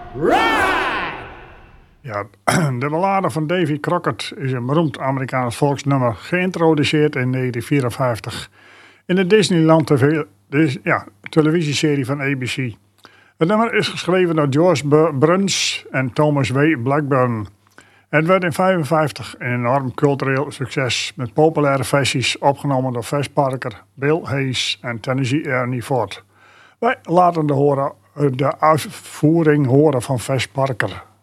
Ride! Ja, de ballade van Davy Crockett is een beroemd Amerikaans volksnummer, geïntroduceerd in 1954 in de Disneyland televisieserie van ABC. Het nummer is geschreven door George Bruns en Thomas W. Blackburn. Het werd in 1955 een enorm cultureel succes met populaire versies opgenomen door Fess Parker, Bill Hayes en Tennessee Ernie Ford. Wij laten de uitvoering horen van Fess Parker.